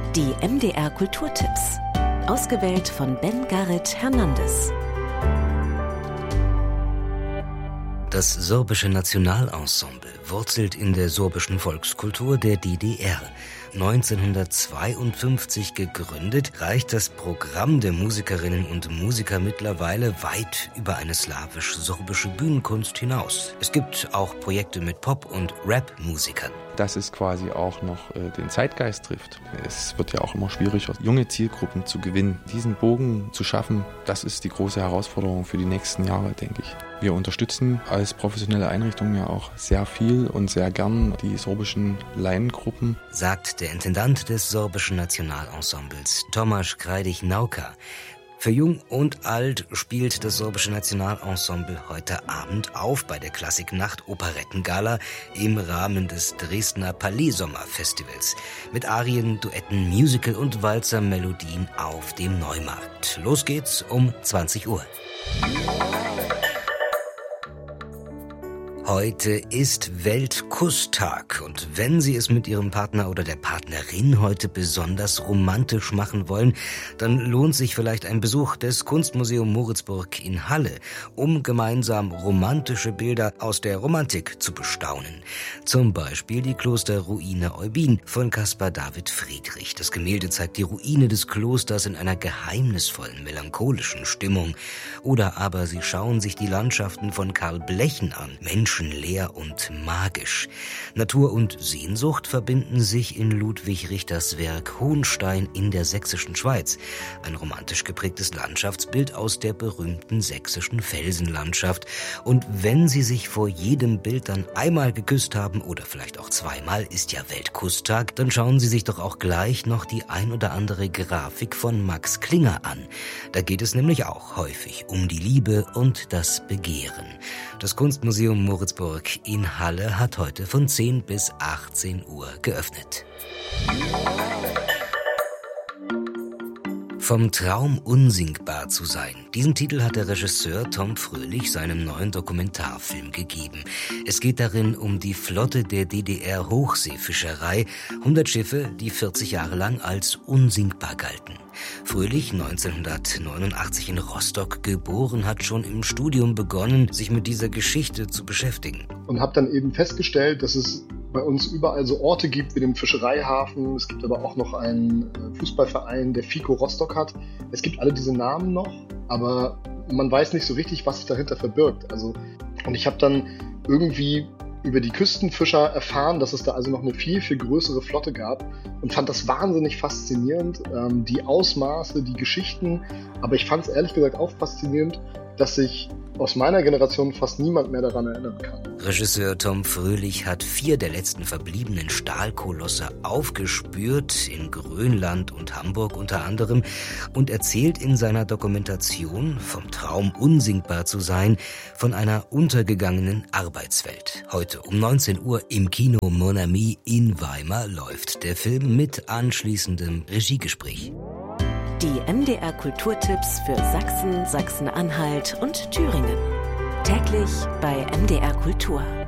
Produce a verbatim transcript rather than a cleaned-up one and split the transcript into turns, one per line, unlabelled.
Die M D R Kulturtipps. Ausgewählt von Ben Garrett Hernandez.
Das sorbische Nationalensemble wurzelt in der sorbischen Volkskultur der D D R. neunzehnhundertzweiundfünfzig gegründet, reicht das Programm der Musikerinnen und Musiker mittlerweile weit über eine slawisch-sorbische Bühnenkunst hinaus. Es gibt auch Projekte mit Pop- und Rap-Musikern.
Dass es quasi auch noch äh, den Zeitgeist trifft. Es wird ja auch immer schwieriger, junge Zielgruppen zu gewinnen. Diesen Bogen zu schaffen, das ist die große Herausforderung für die nächsten Jahre, denke ich. Wir unterstützen als professionelle Einrichtung ja auch sehr viel und sehr gern die sorbischen Laiengruppen,
sagt der Intendant des sorbischen Nationalensembles, Tomasz Krajdik-Nauka. Für Jung und Alt spielt das sorbische Nationalensemble heute Abend auf bei der Klassiknacht Operettengala im Rahmen des Dresdner Palais Sommerfestivals mit Arien, Duetten, Musical und Walzer-Melodien auf dem Neumarkt. Los geht's um zwanzig Uhr. Heute ist Weltkusstag und wenn Sie es mit Ihrem Partner oder der Partnerin heute besonders romantisch machen wollen, dann lohnt sich vielleicht ein Besuch des Kunstmuseum Moritzburg in Halle, um gemeinsam romantische Bilder aus der Romantik zu bestaunen. Zum Beispiel die Klosterruine Eubin von Caspar David Friedrich. Das Gemälde zeigt die Ruine des Klosters in einer geheimnisvollen, melancholischen Stimmung. Oder aber Sie schauen sich die Landschaften von Karl Blechen an, Menschen leer und magisch. Natur und Sehnsucht verbinden sich in Ludwig Richters Werk Hohenstein in der sächsischen Schweiz. Ein romantisch geprägtes Landschaftsbild aus der berühmten sächsischen Felsenlandschaft. Und wenn Sie sich vor jedem Bild dann einmal geküsst haben oder vielleicht auch zweimal, ist ja Weltkusstag, dann schauen Sie sich doch auch gleich noch die ein oder andere Grafik von Max Klinger an. Da geht es nämlich auch häufig um die Liebe und das Begehren. Das Kunstmuseum Moritzburg in Halle hat heute von zehn bis achtzehn Uhr geöffnet. Vom Traum unsingbar zu sein. Diesen Titel hat der Regisseur Tom Fröhlich seinem neuen Dokumentarfilm gegeben. Es geht darin um die Flotte der D D R-Hochseefischerei, hundert Schiffe, die vierzig Jahre lang als unsinkbar galten. Fröhlich, neunzehnhundertneunundachtzig in Rostock geboren, hat schon im Studium begonnen, sich mit dieser Geschichte zu beschäftigen.
Und habe dann eben festgestellt, dass es bei uns überall so Orte gibt wie den Fischereihafen. Es gibt aber auch noch einen Fußballverein, der FICO Rostock hat. Es gibt alle diese Namen noch, aber man weiß nicht so richtig, was sich dahinter verbirgt. Also, und ich habe dann irgendwie über die Küstenfischer erfahren, dass es da also noch eine viel, viel größere Flotte gab und fand das wahnsinnig faszinierend, ähm, die Ausmaße, die Geschichten. Aber ich fand es ehrlich gesagt auch faszinierend, dass sich aus meiner Generation fast niemand mehr daran erinnern kann.
Regisseur Tom Fröhlich hat vier der letzten verbliebenen Stahlkolosse aufgespürt, in Grönland und Hamburg unter anderem, und erzählt in seiner Dokumentation vom Traum unsinkbar zu sein, von einer untergegangenen Arbeitswelt. Heute um neunzehn Uhr im Kino Mon Ami in Weimar läuft der Film mit anschließendem Regiegespräch.
Die M D R Kulturtipps für Sachsen, Sachsen-Anhalt und Thüringen. Täglich bei M D R Kultur.